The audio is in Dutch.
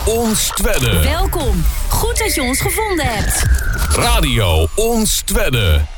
Ons Twedde. Welkom. Goed dat je ons gevonden hebt. Radio Ons Twedde.